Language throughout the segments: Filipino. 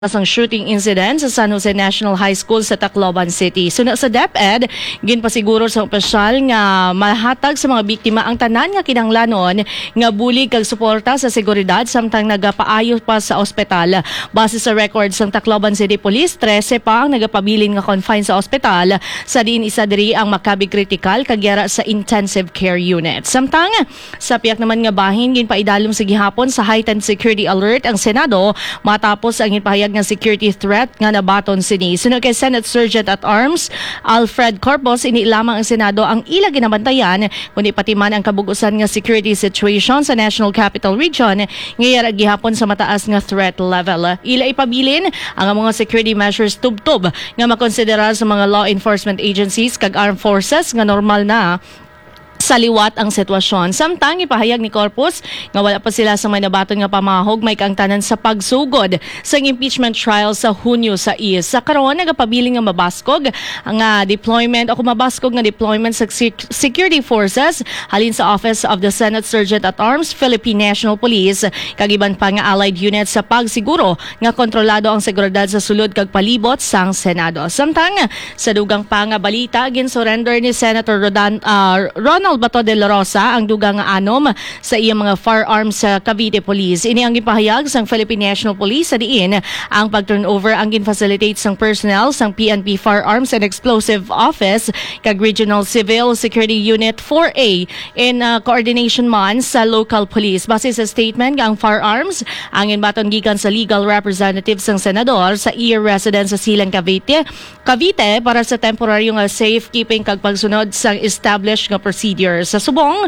Ang shooting incident sa San Jose National High School sa Tacloban City. Suna sa DepEd, ginpasiguro sa opisyal nga mahatag sa mga biktima ang tanan nga kinahanglanon nga bulig kag suporta sa seguridad samtang nagapaayo pa sa ospital. Base sa records ng Tacloban City Police, 13 pa ang nagapabilin nga confine sa ospital, sa diin isa diri ang makabi critical kagyara sa intensive care unit. Samtang sa piyak naman nga bahin ginpaidalom sa gihapon sa heightened security alert ang Senado matapos ang ipahayag nga security threat nga nabaton sini. Sunod kay Senate Sergeant at Arms Alfred Corpus, ini lamang ang Senado ang ila ginabantayan kundi pati man ang kabugusan nga security situation sa National Capital Region ngayara gihapon sa mataas nga threat level. Ila ipabilin ang mga security measures tubtob nga makonsidera sa mga law enforcement agencies kag armed forces nga normal na sa liwat ang sitwasyon. Samtang ipahayag ni Corpus nga wala pa sila sa may nabaton nga pamahog may kaangtanan sa pagsugod sa impeachment trial sa Hunyo sa is. Sa karon nagapabiling nga mabaskog nga deployment sa security forces halin sa Office of the Senate Sergeant at Arms Philippine National Police kagiban pa nga allied units sa pagsiguro nga kontrolado ang seguridad sa sulod kag palibot sang Senado. Samtang sa dugang pa nga balita gin-surrender ni Senator Ronald Bato de la Rosa ang dugang nga anom sa iyang mga firearms sa Cavite Police. Ini ang ipahayag sang Philippine National Police sa diin ang pag-turnover ang gin-facilitate sang personnel sang PNP Firearms and Explosive Office kag Regional Civil Security Unit 4A in coordination man sa local police. Base sa statement ang firearms ang inbaton gikan sa legal representative sang senador sa iya residence sa Silang Cavite para sa temporaryo nga safekeeping kag pagsunod sang established nga procedure. Sa subong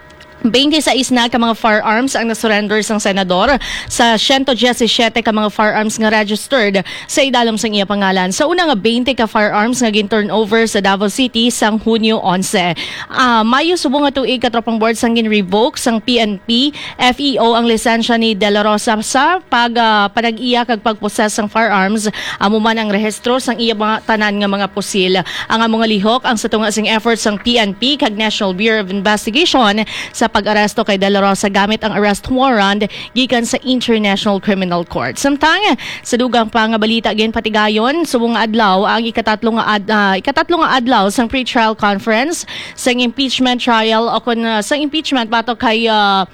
26 na ka mga firearms ang nasurrender sang senador sa 117 ka mga firearms nga registered sa idalom sang iya pangalan. Sa una nga 20 ka firearms nga gin-turnover sa Davao City sang Hunyo 11. Mayo subong nga tuig katropang board sang gin-revoke sang PNP FEO ang lisensya ni De La Rosa sa panag-iya kag pagposes sang firearms. Amo man ang rehistro sang iya mga tanan nga mga pusil. Ang mga lihok ang sa tunga sing efforts sang PNP kag National Bureau of Investigation sa pag-aresto kay De La Rosa gamit ang arrest warrant gikan sa International Criminal Court. Samtang sa dugang pa nga balita gin patigayon subong adlaw ang ikatatlo nga adlaw sang pre-trial conference sang impeachment trial o kun sang impeachment batok kay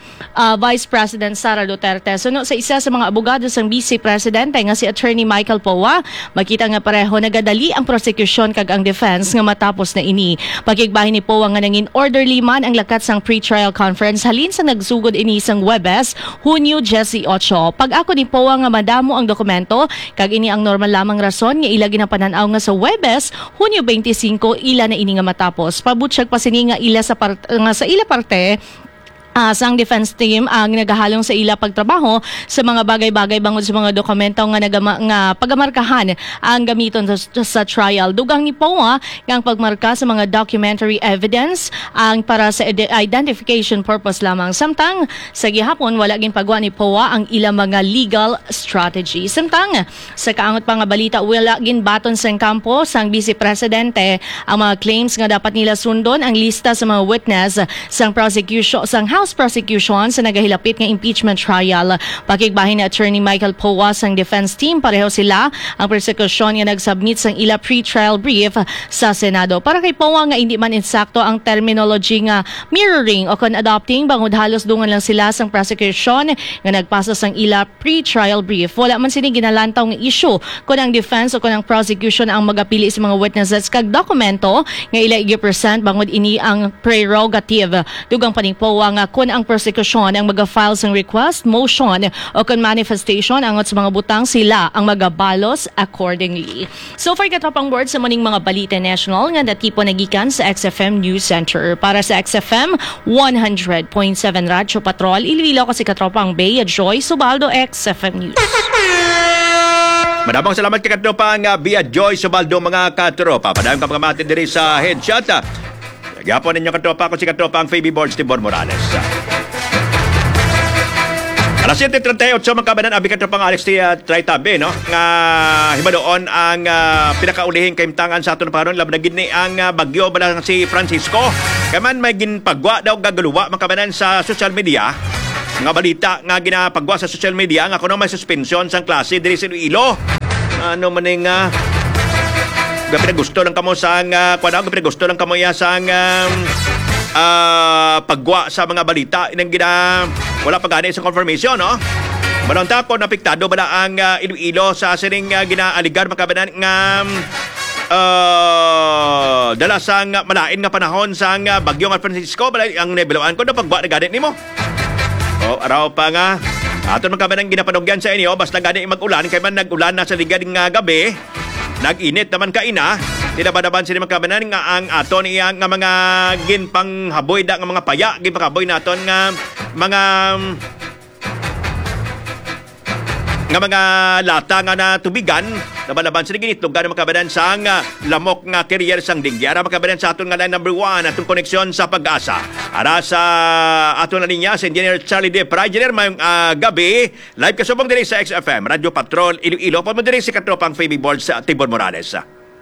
Vice President Sara Duterte. Suno sa isa sa mga abogado sang Vice Presidente nga si Attorney Michael Powa, makita nga pareho nagadali ang prosecution kag ang defense nga matapos na ini. Pagigbahin ni Powa nga nangin orderly man ang lakat sang pre-trial conference halin sa nagsugod ini sang Webes, Hunyo 18. Pag ako ni Powa nga madamo ang dokumento, kag ini ang normal lamang rason nga ila ginapananaw nga sa Webes, Hunyo 25 ila na ini nga matapos. Pabutyag pa sini nga ila sa ila parte sang defense team ang nagahalong sa ila pagtrabaho sa mga bagay-bagay bangod sa mga dokumento nga pagamarkahan ang gamiton sa trial. Dugang ni Powa ang pagmarka sa mga documentary evidence ang para sa identification purpose lamang. Samtang sa gihapon wala gin pagwa ni Powa ang ilang mga legal strategy. Samtang sa kaangot pa nga balita wala gin baton sang kampo sang Vice Presidente ang mga claims nga dapat nila sundon ang lista sa mga witness sang prosecution sang House prosecution sa nagahilapit nga impeachment trial. Pakigbahin ni Attorney Michael Powa sang defense team, pareho sila ang prosecution nga nagsubmit sang ila pre-trial brief sa Senado. Para kay Powa nga hindi man insakto ang terminology nga mirroring o kon adopting bangod halos dungan lang sila sang prosecution nga nagpasa sang ila pre-trial brief. Wala man sini ginalantaw nga issue kung ang defense o kung ang prosecution ang magapili sa mga witnesses kag dokumento nga ila i-present bangod ini ang prerogative. Dugang paning Powa nga kung ang prosecution ang mag-file sang request, motion o kung manifestation angot sa mga butang sila ang magabalos accordingly. So far katropang board sa maning mga balita national nga natipo nagikan sa XFM News Center. Para sa XFM 100.7 Radyo Patrol, Iloilo kasi katropang Bea Joy Subaldo, XFM News. Madamang salamat kay katropang Bea Joy Subaldo mga katropa. Padayong kapagamatin diri sa headshot. Nagyapon ninyo katropa ko si katropang Fabi Boards Tibor Morales. Alas 7:38 mga kabanan, abi katropang Alex Traytabe, no? Nga himadoon ang pinakaulihing kaimtangan sa aton paron laban na gini ang bagyo ba si Francisco. Kaman may ginpagwa daw gagaluwa mga kabanan sa social media nga balita nga ginapagwa sa social media nga kuno may suspensyon sang klase diri sa Iloilo. Ano man nga gabi gusto lang kamo sang gabi gusto lang kamo ya sang pagwa sa mga balita inang wala pa gani sa confirmation, no? Balon ta ko napiktado bala ang Iloilo sa sining ginaaligar makabanan nga dala sang malain nga panahon sang bagyo nga Francisco balay ang nebeloan ko na pagwa na ganit nimo. Araw pa nga aton makabanan ginapanugyan sa inyo basta gani mag-ulan kay man nag-ulan na sa ligad nga gabi. Nag-init naman kaina. Tinabadaban sila makabanan nga ang aton iya nga mga ginpanghaboy da nga mga paya ginpanghaboy naton nga mga lata nga na tubigan nabalaban sila ginitlugan ng makabanan sa lamok nga carrier sang dinggi. Ara makabanan sa aton nga line number 1 atong koneksyon sa pag-asa. Ara sa aton na linya si Engineer Charlie De Pra. Engineer, mayong gabi. Live kasubong diri sa XFM, Radio Patrol, Iloilo. Pag mo diri si Katropang Fabi Board sa Tibon Morales.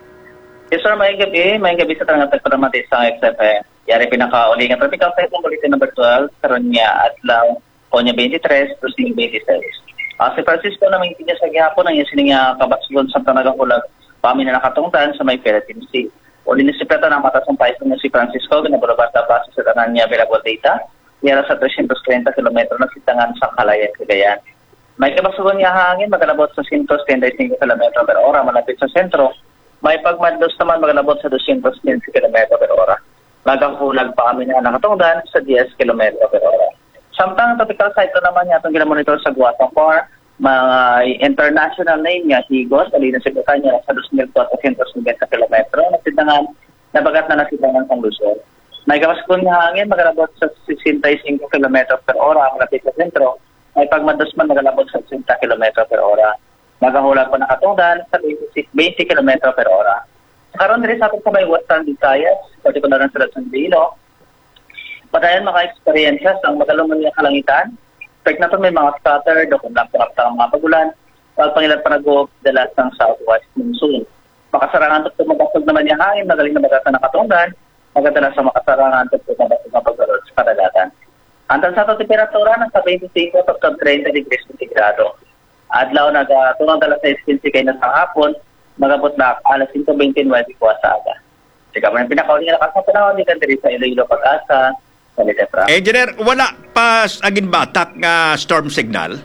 Yes sir, may gabi sa tangang tagpadamatay sa XFM. Yari pinakauli nga tropical cyclone bulletin number 12 karon niya adlaw Konya 23 to 26. Si Francisco naman tinya sa gihapon ang sining kabatsgon sa Tanagang Ulag pami na nakatungtan sa may Philippine Sea. Uli ni si Preta ng matasang país na si Francisco ginabulabasta base sa tanan niya available data. Yara sa 330 km na sitangan sa Calayan, Cagayan. May kabatsgon niya hangin magalabot sa 135 km per hora malapit sa sentro. May pagmadlos naman magalabot sa 215 km per hora. Magahulag pa kami na nakatungdan sa 10 km per hora. Samtang tropical cyclone naman niya itong ginamonitor sa Guatapar, mga international name niya, Higos, alina sa Bukanya, sa 2,490 km, nasitangan, nabagat na nasitangan sa Luzon. May kabaskon niya hangin, magalabot sa 65 km per hora, malapit sa sentro. May pagmados man magalabot sa 60 km per hora. Magahulag pa nakatungdan sa 20 km per hora. Karon rin sa atin sa may Western Visayas, partikular sa Luzon, Iloilo, padayon maka-experiences ang magalumang niya kalangitan. Pag natin may mga scattered o kung lang mga pagulan, pagpangilan pa nag-dala ng southwest monsoon. Makasarangan ito mabasag naman niya hangin, magaling na magasa nakatungdan, magadala sa makasarangan ito mabasag na paggalod sa kadagatan. Antan sa ito temperatura nasa 25 to 30 degrees centigrado. Adlaw nagtunang dala sa 15 kayo na sa hapon, magabot na alas 5:29 sa aga. Sika mo ng pinakauli na lakas na panahon, di ka diri sa Iloilo Pag-asa. Engineer, wala pa agin batak nga storm signal?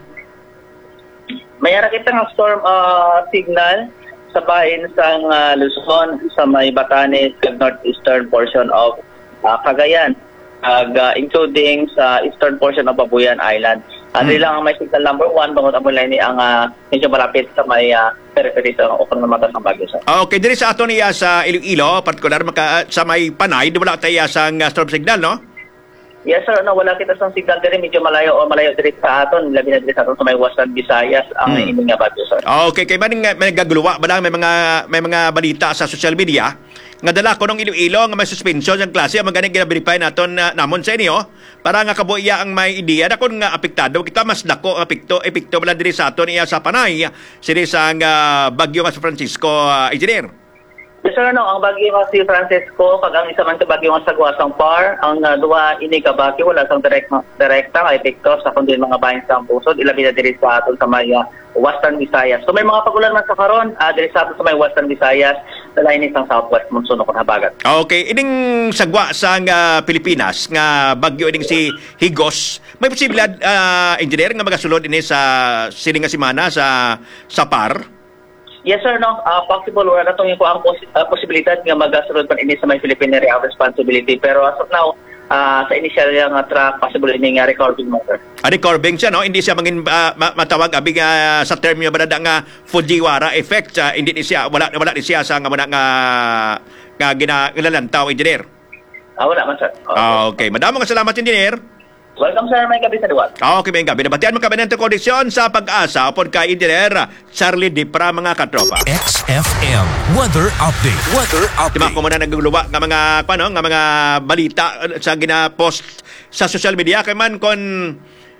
Mayara kita ng storm signal sa bahin sa Luzon sa may Batanes, northeastern portion of Cagayan, including sa eastern portion of Babuyan Island. Ano lang ang may signal number 1, bangot ang mulay ni ang medyo malapit sa may periphery sa ukon ng mata ng Bagyo. Okay, diri sa ato niya sa Iloilo, partikular sa may Panay, wala tayo sa storm signal, no? Yes sir, wala kita sa signal diri, medyo malayo diri sa aton, labi na diri sa aton sa may Western Visayas ang ining nga bagyo sir. Okay, kay maning may nagaguluwa ba lang may mga balita sa social media nga dala ko nung Iloilo nga may suspension ang klase ang maganing gina-verify naton namon sa inyo para nga kabuya ang may ideya na kun nga apektado kita mas dako ang epekto bala diri sa aton iya sa Panay sini sa bagyo nga sa Francisco, engineer. Yes sir, ang bagyo nga si Francisco, pag ang isa man ka bagyo nga sa Guasampar, ang duwa ini ka bagyo, wala sang direkta nga epekto sa kundi mga bahin sa pusod, ilabi na diri sa aton sa may Western Visayas. So may mga pagulan man sa karon, diri sa aton sa may Western Visayas, sa lain isang southwest monsoon kung habagat. Okay, ining sagwa sa Pilipinas nga bagyo ining si Higos, may posibilidad engineer nga magasulod ini sa sining nga semana sa PAR? Yes sir, possible wala na itong ang posibilidad nga magasunod pa ini sa may Philippine Area of Responsibility, pero as of now sa initial yung track possible ini nga recording mo sir. Recording siya, no? Hindi siya mangin matawag abi nga sa term niya barada nga Fujiwara effect, hindi ni siya wala ni siya sa nga muna nga ginalantaw, engineer. Wala man sir. Okay, madamo nga salamat, engineer. Welcome sir, may gabi sa duwag. Okay, may gabi. Nabatian mo kami ng kondisyon sa pag-asa upon kay Engineer Charlie De Pra, mga katropa. XFM Weather Update. Diba ko muna nagluluwa ng mga balita sa gina-post sa social media kay man kon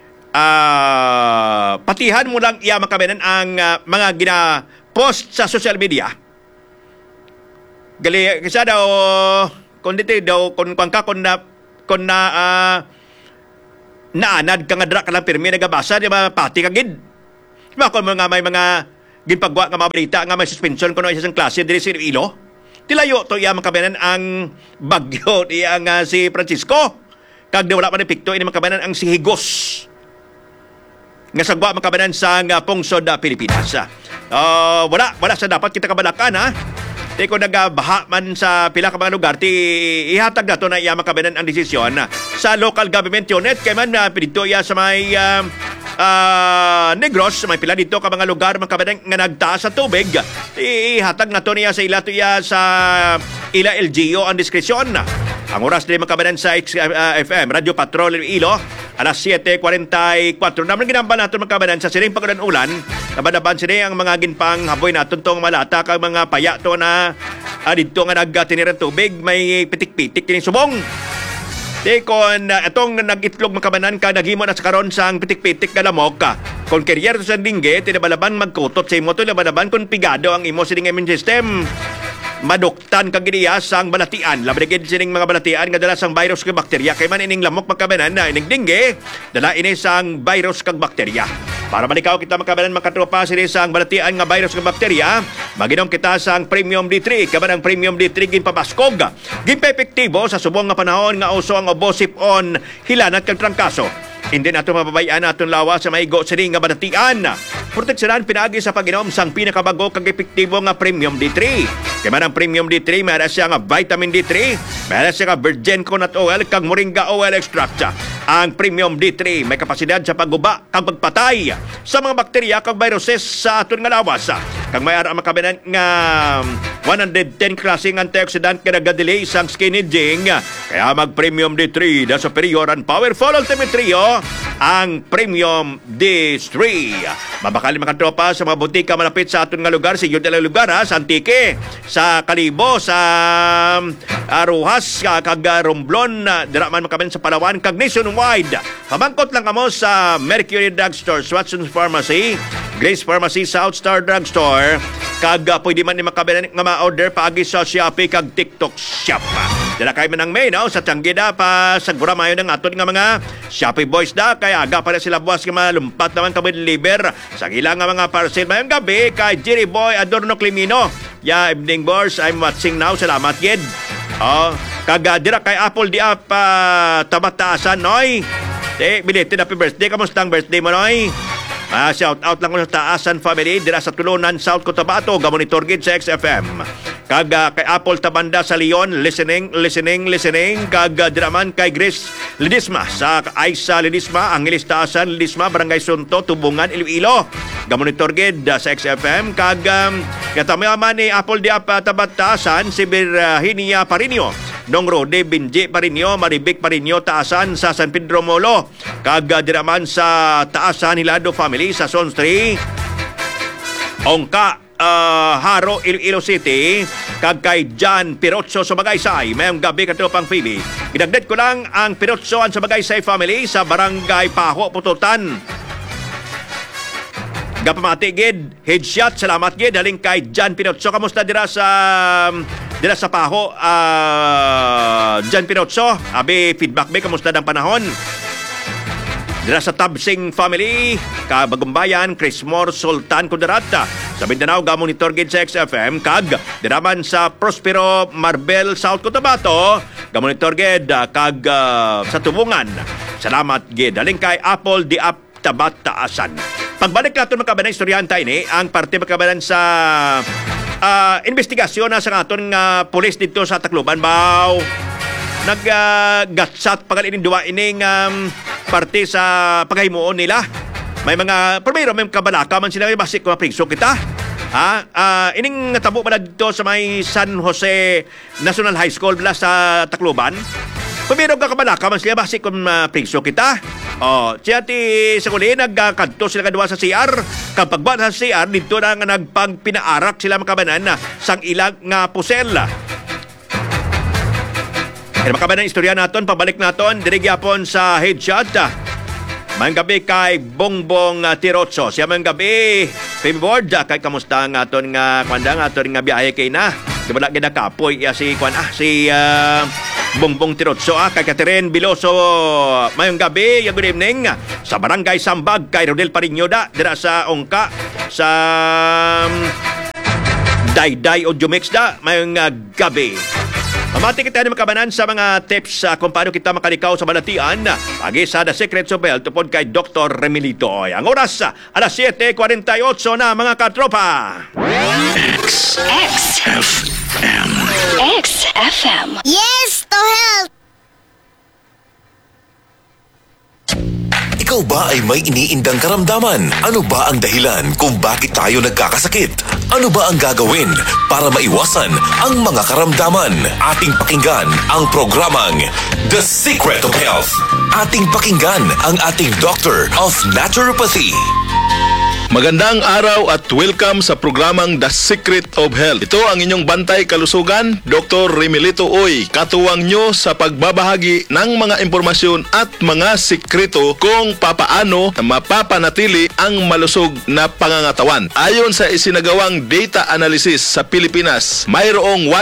patihan mo lang iya makabenan ang mga gina-post sa social media. Gali kasi daw kung dito daw kung na naanad ka nga dra ka lang pirmi nagabasa di ba pati ka gid. Di ba kung mga may mga ginpagwa nga mga balita nga may suspension kuno isa sang klase diri sa Iloilo. Tilayo to iya makabanan ang bagyo iya nga si Francisco. Kag di wala pa ni pikto ini makabanan ang si Higos. Nga sagwa makabanan sa pungsod Pilipinas. Wala sa dapat kita kabalakan ha. Di ko nagabaha man sa pila ka mga lugar, ihatag na to na iya makabanan ang desisyon sa local government unit. Kaya man pinito iya sa may Negros, may pila dito ka mga lugar makabanan nga nagtaas sa tubig. Ihatag na to niya sa ila to iya sa ila LGU ang diskresyon. Ang oras din makabanan sa FM, Radio Patrol Iloilo, alas 7:44. Naman ginambal natin makabanan sa sining pagkulan-ulan. Nabadaban sila ang mga ginpang haboy natin tong malata kang mga paya to na dito nga nagtinirang tubig. May pitik-pitik kini subong. Di kon itong nag-itlog makabanan ka naghimo na sa karon sang pitik-pitik nga lamok ka. Kung carrier sa dingge, tinabalaban magkutot sa imo to, tinabalaban kung pigado ang imo sining immune system. Maduktan kag gidiya sang balatian. Labrigid sining mga balatian nga dala sang virus kag bakterya. Kay man ining lamok makabanan na ining dingge, dala ini sang virus kag bakterya. Para malikaw kita makabanan makatropa sini sang balatian nga virus kag bakterya, maginom kita sang Premium D3. Kaban ang Premium D3 ginpabaskog. Ginpa-epektibo sa subong nga panahon nga uso ang obosipon, hilanat kag trangkaso. Hindi nato mababayaan naton lawa sa maigo sa nga balatian. Proteksyonan pinaagi sa pag-inom sang pinakabago kag epektibo nga Premium D3. Kaya man ang Premium D3, mayroon siya nga vitamin D3, mayroon siya nga virgin coconut oil kag moringa oil extract. Ang Premium D3 may kapasidad sa pagguba kag pagpatay sa mga bakterya kag viruses sa aton nga lawas. Kag may ara makabanan nga 110 klaseng antioxidant nga nagadelay sang skin aging. Kaya mag Premium D3 da superior and powerful ultimate trio ang Premium D3. Mabakali makatropa sa mga butika malapit sa aton nga lugar, sa yun lugar ha, sa Antique, sa Kalibo, sa Aruhas, kag Romblon, diraman makaban sa Palawan, kag nationwide. Pamangkot lang kamo sa Mercury Drugstore, Watson's Pharmacy, Grace Pharmacy, South Star Drugstore, kag pwede man ni makaban nga ma-order paagi sa Shopee kag TikTok Shop. Dala kay man ang Maynaw sa Tianggida pa sa guramayon ng aton nga mga Shopee boys da kaya aga pa na sila buwas nga malumpat naman kami deliver sa ilang nga mga parcel mayong gabi kay Jerry Boy Adorno Climino. Evening boys, I'm watching now. Salamat gid. Kag dira kay Apple di up tabataasan noy. Belated happy birthday. Kamusta ang birthday mo noy? Shout out lang ko sa Taasan family dira sa Tulunan, South Cotabato, gamonitor gid sa XFM. Kag kay Apple Tabanda sa Leon, listening. Kag diraman kay Grace Lidisma sa Aisa Lidisma, Angeles Taasan Lidisma, Barangay Sunto, Tubungan, Iloilo. Gamonitor gid sa XFM. Kag katamayaman ni Apple di Tabat Taasan si Virginia Parinio, Nong Rode Binji Parinio, Maribik Parinio Taasan sa San Pedro Molo. Kag diraman sa Taasan Hilado family sa Zone 3. Ongka Haro, Iloilo City, kag kay John Pirotso sa Bagaysay. Mayong gabi katropang Phoebe. Idagdag ko lang ang Pirotsoan sa Bagaysay family sa Barangay Paho, Pututan. Gapamati gid, headshot, salamat gid haling kay John Pirotso. Kamusta dira sa Paho, John Pirotso? Abi feedback be kamusta ang panahon? Dira sa Tabsing family, Kabagumbayan, Crismore, Sultan, Kudarata. Sa Mindanao, gamonitor gid sa XFM. Kag diraman sa Prospero, Marbel, South Cotabato, gamonitor gid kag sa Tubungan. Salamat gid haling kay Apple di Up Tabat Taasan. Pagbalik natin makabanan istoryanta ini, ang parte makabanan sa investigasyon na sa aton nga pulis dito sa Tacloban. Baw, nag-gatsat pagalinin duwa ining parte sa paghimuon nila. May mga, primero may kabalaka man sila, basik ko mapriso kita. Ining natabo pala dito sa may San Jose National High School bala sa Tacloban. Primero ka kabalaka man sila, basik ko mapriso kita. Siya sa kuli, nagkanto sila kadwa sa CR. Kapag ba sa CR, dito na nga nagpagpinaarak sila makabanan sang ilang nga pusel. Kaya makabanan istorya naton, pabalik naton, dirigyapon sa headshot. Mayang gabi kay Bongbong Tirotso. Siya mayang gabi, Favored, kay kamusta nga aton nga kwanda nga aton nga biyahe kay na. Di ba na kapoy si Bongbong Tirotso, kay Catherine Biloso, mayong gabi, good evening, sa Barangay Sambag, kay Rodel Parinyoda, dira sa Ongka, sa Dayday o Jumix da, mayong gabi. Mamati kita na makabanan sa mga tips kung paano kita makalikaw sa balatian pagi sa The Secrets of Health tupod kay Dr. Remilito. Ang oras, alas 7:48 na mga katropa. XFM. Yes to health! Ikaw ba ay may iniindang karamdaman? Ano ba ang dahilan kung bakit tayo nagkakasakit? Ano ba ang gagawin para maiwasan ang mga karamdaman? Ating pakinggan ang programang The Secret of Health. Ating pakinggan ang ating Doctor of Naturopathy. Magandang araw at welcome sa programang The Secret of Health. Ito ang inyong bantay kalusugan, Dr. Remilito Uy. Katuwang nyo sa pagbabahagi ng mga impormasyon at mga sikreto kung papaano mapapanatili ang malusog na pangangatawan. Ayon sa isinagawang data analysis sa Pilipinas, mayroong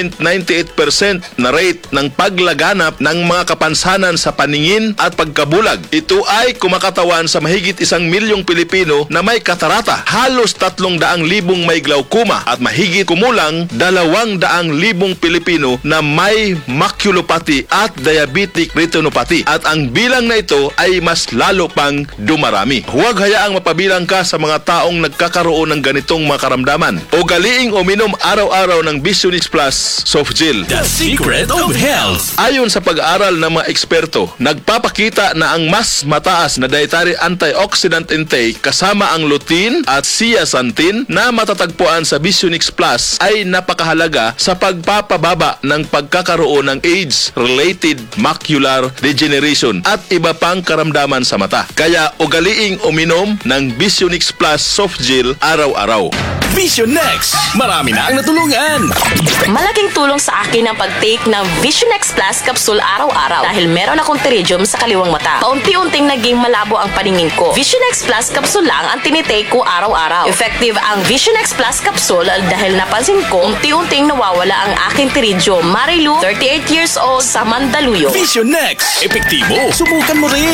1.98% na rate ng paglaganap ng mga kapansanan sa paningin at pagkabulag. Ito ay kumakatawan sa mahigit 1 milyong Pilipino na may katarata, halos 300,000 may glaucoma at mahigit kumulang 200,000 Pilipino na may maculopathy at diabetic retinopathy at ang bilang na ito ay mas lalo pang dumarami. Huwag hayaang mapabilang ka sa mga taong nagkakaroon ng ganitong mga karamdaman. Ugaliing uminom araw-araw ng Visionix Plus Soft Gel. The Secret of Health. Ayon sa pag-aaral ng mga eksperto, nagpapakita na ang mas mataas na dietary antioxidant intake kasama ang lutein at zeaxanthin na matatagpuan sa Visionix Plus ay napakahalaga sa pagpapababa ng pagkakaroon ng age-related macular degeneration at iba pang karamdaman sa mata. Kaya ugaliing uminom ng Visionix Plus Soft Gel araw-araw. Vision Next. Marami na ang natulungan. Malaking tulong sa akin ang pag-take ng Vision X Plus capsule araw-araw dahil meron akong pterygium sa kaliwang mata. Paunti-unting naging malabo ang paningin ko. Vision X Plus capsule lang ang tinitake ko araw-araw. Effective ang Vision X Plus capsule dahil napansin ko unti-unting nawawala ang aking pterygium. Marilu, 38 years old, sa Mandaluyong. Vision Next. Epektibo. Subukan mo rin.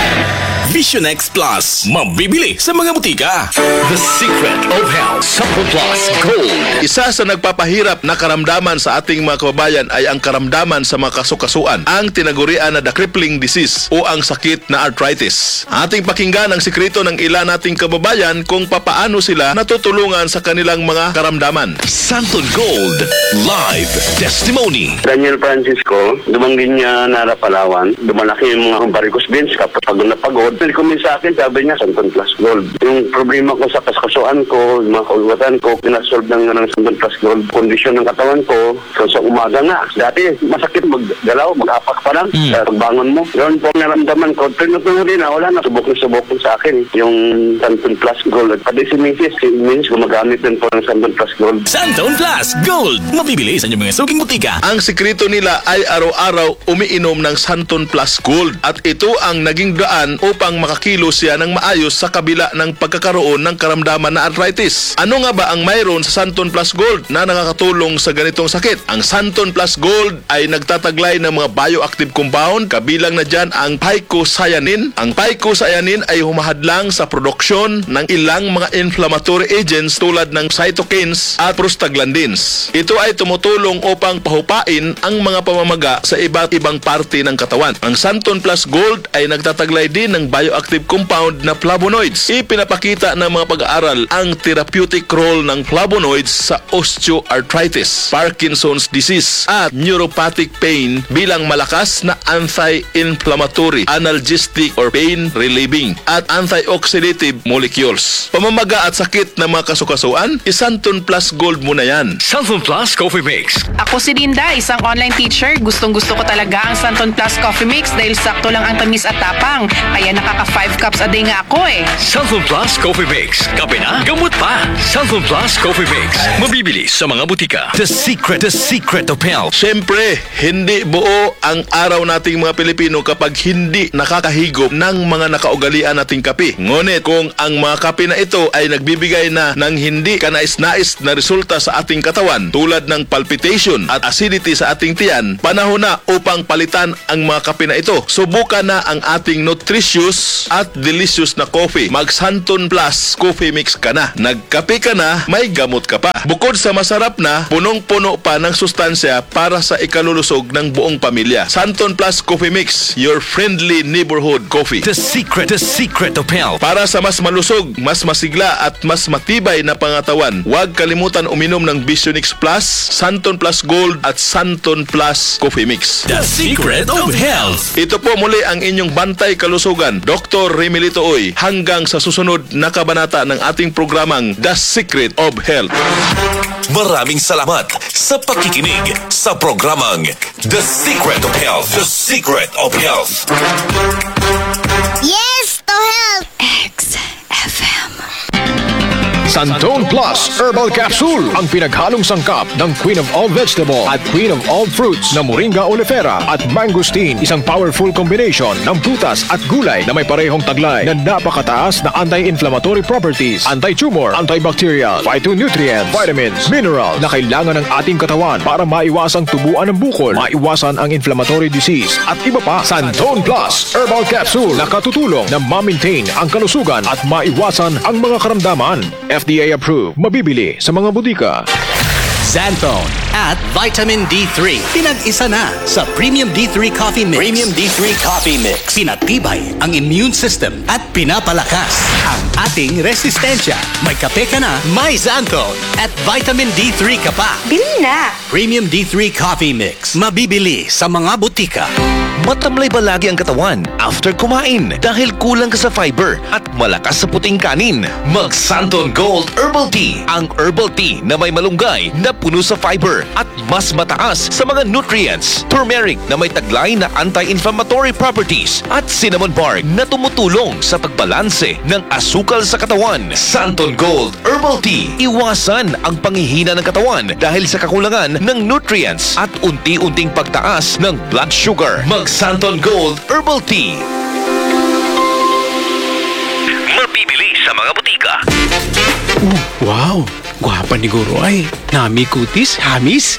Vision X Plus. Mabibili sa mga butika. The Secret of Health. Supple Plus Gold. Isa sa nagpapahirap na karamdaman sa ating mga kababayan ay ang karamdaman sa mga kasukasuan, ang tinagurian na the crippling disease o ang sakit na arthritis. Ating pakinggan ang sikreto ng ilan nating kababayan kung papaano sila natutulungan sa kanilang mga karamdaman. Santon Gold. Live Testimony. Daniel Francisco, dumanggin niya Nara Palawan. Dumalaki yung mga varicose veins kapag pagod na pagod. Nilikumin sa akin, sabi niya, Santon Plus Gold. Yung problema ko sa kaskasuan ko, yung mga kaulwatan ko, pinasolve ng Santon Plus Gold. Kondisyon ng katawan ko, so sa umaga nga. Dati, masakit maggalaw, mag-apak pa lang. Pagbangon mo. Yun po naramdaman ko. Tinutuloy rin na, wala na. Subok sa akin yung Santon Plus Gold. At pati si Mrs. gumagamit din po ng Santon Plus Gold. Santon Plus Gold. Mabibili sa inyong mga suking butika. Ang sikreto nila ay araw-araw umiinom ng Santon Plus Gold at ito ang naging daan upang makakilos siya ng maayos sa kabila ng pagkakaroon ng karamdaman na arthritis. Ano nga ba ang mayroon sa Santon Plus Gold na nakakatulong sa ganitong sakit? Ang Santon Plus Gold ay nagtataglay ng mga bioactive compound, kabilang na dyan ang phycocyanin. Ang phycocyanin ay humahadlang sa produksyon ng ilang mga inflammatory agents tulad ng cytokines at prostaglandins. Ito ay tumutulong upang pahupain ang mga pamamaga sa iba't ibang parte ng katawan. Ang Santon Plus Gold ay nagtataglay din ng bioactive compound na flavonoids. Ipinapakita ng mga pag-aaral ang therapeutic role ng flavonoids sa osteoarthritis, Parkinson's disease at neuropathic pain bilang malakas na anti-inflammatory, analgesic or pain relieving at antioxidative molecules. Pamamaga at sakit ng mga kasukasuan, Santon Plus Gold muna yan. Santon Plus Coffee Mix. Ako si Linda, isang online teacher. Gustong-gusto ko talaga ang Santon Plus Coffee Mix dahil sakto lang ang tamis at tapang. Kaya nakaka 5 cups a day nga ako eh. Santon Plus Coffee Mix. Kape na, gamot pa. Santon Plus Coffee Mix. Mabibili sa mga butika. The secret of health. Siyempre, hindi buo ang araw nating mga Pilipino kapag hindi nakakahigop ng mga nakaugalian nating kape. Ngunit kung ang mga kape na ito ay nagbibigay na ng hindi kanais-nais na resulta sa ating katawan tulad ng palpitation at acidity sa ating tiyan, panahon na upang palitan ang mga kape na ito. Subukan na ang ating nutritious at delicious na coffee. Mag Santon Plus Coffee Mix ka na. Nagkape ka na, may gamot ka pa. Bukod sa masarap na, punong-puno pa ng sustansya para sa ikalulusog ng buong pamilya. Santon Plus Coffee Mix, your friendly neighborhood coffee. The secret of health. Para sa mas malusog, mas masigla at mas matibay na pangatawan, huwag kalimutan uminom ng Visionix Plus, Santon Plus Gold at Santon Plus Coffee Mix. The secret of health. Ito po muli ang inyong bantay kalusugan, Dr. Remilito Oy, hanggang sa susunod na kabanata ng ating programang The Secret of Health. Maraming salamat sa pakikinig sa programang The Secret of Health. The Secret of Health. Yes to health! XFM. Santon Plus Herbal Capsule, ang pinaghalong sangkap ng Queen of All Vegetable at Queen of All Fruits na Moringa oleifera at mangosteen. Isang powerful combination ng prutas at gulay na may parehong taglay na napakataas na anti-inflammatory properties, anti-tumor, antibacterial, phytonutrients, vitamins, mineral na kailangan ng ating katawan para maiwasang tubuan ng bukol, maiwasan ang inflammatory disease at iba pa. Santon Plus Herbal Capsule na katutulong na ma-maintain ang kalusugan at maiwasan ang mga karamdaman. FDA approved. Mabibili sa mga butika. Xanthone at Vitamin D3. Pinag-isa na sa Premium D3 Coffee Mix. Premium D3 Coffee Mix. Pinatibay ang immune system at pinapalakas ang ating resistensya. May kape ka na, may Xanthone at Vitamin D3 ka pa. Bili na! Premium D3 Coffee Mix. Mabibili sa mga butika. Matamlay ba lagi ang katawan after kumain dahil kulang ka sa fiber at malakas sa puting kanin? Mag Santon Gold Herbal Tea. Ang herbal tea na may malunggay na puno sa fiber at mas mataas sa mga nutrients. Turmeric na may taglay na anti-inflammatory properties at cinnamon bark na tumutulong sa pagbalanse ng asukal sa katawan. Santon Gold Herbal Tea. Iwasan ang panghihina ng katawan dahil sa kakulangan ng nutrients at unti-unting pagtaas ng blood sugar. Mag Santon Gold Herbal Tea. Mabibili sa mga butika. Wow! Gwapa ni Guro ay. Nami kutis, hamis.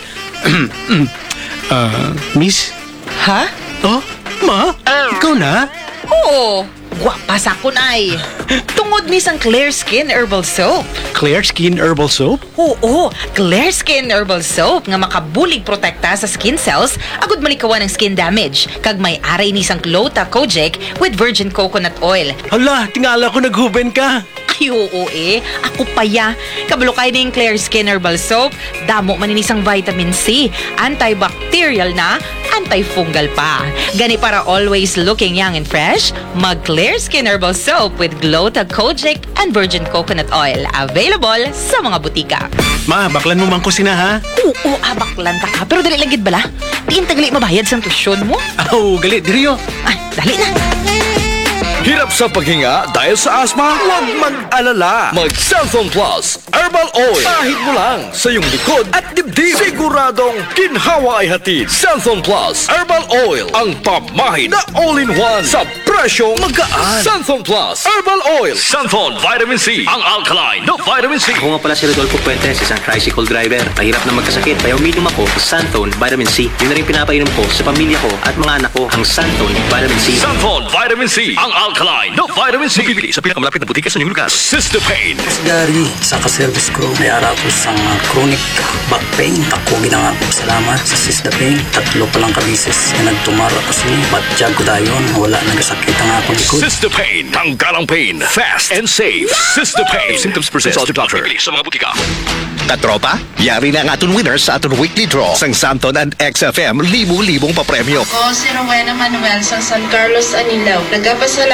Miss? Ha? Oh, ma? Ikaw na? Oo! Gwapa sa kun ay. Tungod ni sang Clear Skin Herbal Soap. Clear Skin Herbal Soap? Oo, Clear Skin Herbal Soap nga makabulig protekta sa skin cells agud malikawan ng skin damage. Kag may aray ni sang Glota Kojic with virgin coconut oil. Hala, tingala ko naghuben ka. Ay, oo eh. Ako pa ya. Kabalo kayo na yung Clear Skin Herbal Soap. Damo man isang vitamin C. Antibacterial na, antifungal pa. Gani para always looking young and fresh, mag Clear Skin Herbal Soap with Glota Kojic and virgin coconut oil. Available sa mga butika. Ma, baklan mo man ko sina ha? Oo, baklan ta ka. Pero dali lagid bala. Diin tagali mabayad sa tusyon mo. Oh, gali, diriyo. Ay, dali na. Hirap sa paghinga dahil sa asma? Huwag mag-alala. Mag-Santon Plus Herbal Oil. Kahit mo lang sa iyong likod at dibdib. Siguradong ginhawa ay hatid. Santon Plus Herbal Oil. Ang pamahid na all-in-one sa presyong magaan. Santon Plus Herbal Oil. Santon Vitamin C. Ang alkaline na Vitamin C. Ako nga pala si Rodolfo Puentes, isang tricycle driver. Mahirap na magkasakit, kaya uminom ako sa Santon Vitamin C. Yun na rin pinapainom ko sa pamilya ko at mga anak ko, ang Santon Vitamin C. Santon Vitamin C. Ang alkaline na Vitamin C. Mabibili sa pinakamalapit na butika sa inyong lugar. Sister Pain. Dari sa ka-service ko, may ara ko sa chronic back pain. Ako ginanga ko salamat sa Sister Pain. 3 pa lang kabisis na nagtumara ko sa inyo. Batjag ko dayon, wala nagasakit ang akong likod. Sister Pain. Tanggalang pain. Fast and safe. Sister Pain. If symptoms persist, consult your doctor. Mabibili sa mga butika. Katropa, yari na ang aton winners sa aton weekly draw sang Santon and XFM, libo-libong papremyo. Ako si Rowena Manuel sa San Carlos, Anilaw. Nagpasalamat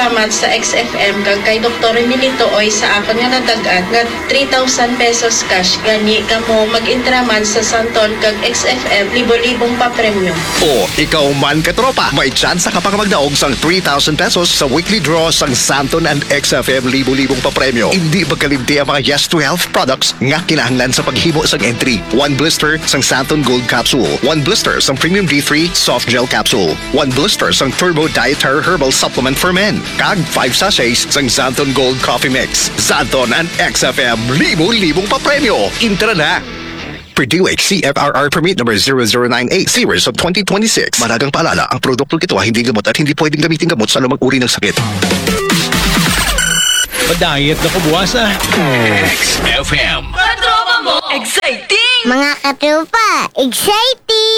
salamat sa XFM kag kay Dr. Emilito Oy sa akon nga nadagat nga 3,000 pesos cash gani kamo mag-intraman sa Santon kag XFM libo-libong pa premium. O ikaw man katropa, may tsansa ka pang magdaog sang 3,000 pesos sa weekly draw sang Santon and XFM libo-libong papremyo. Hindi magkalimti ang mga Yes to Health products nga kinahanglan sa paghimo sang entry. 1 blister sang Santon Gold Capsule, 1 blister sang Premium D3 Soft Gel Capsule, 1 blister sang Turbo Dietary Herbal Supplement for Men, kag 5 sachets sang Santon Gold Coffee Mix. Santon and XFM libo-libong papremyo. Intra na! Purdue CFRR Permit number 0098 series of 2026. Maragang paalala, ang produktong ito ay hindi gamot at hindi pwedeng gamitin gamot sa anumang uri ng sakit. Padayat na ko buwas ah. XFM. Katropa mo! Exciting! Mga katropa, exciting!